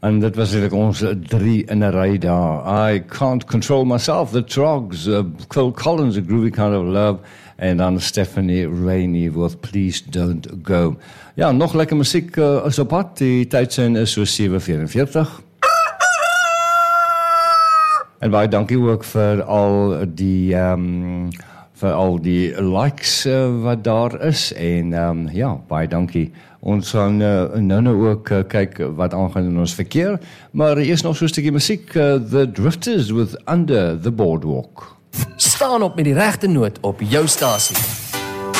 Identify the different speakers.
Speaker 1: En dit was eigenlijk onze 3 in 'n ry daar. I Can't Control Myself, The Trogs, Phil Collins, A Groovy Kind of Love, en dan Stephanie Rainey with Please Don't Go. Ja, nog lekker muziek is op pad. Die tydsin is so 7:44. En baie dankie ook vir al die likes wat daar is. En ja, baie dankie. Ons gaan nou ook kyk wat aangaan in ons verkeer. Maar eers nog so 'n stukkie musiek. The Drifters with Under the Boardwalk.
Speaker 2: Staan op met die regte noot op jou stasie.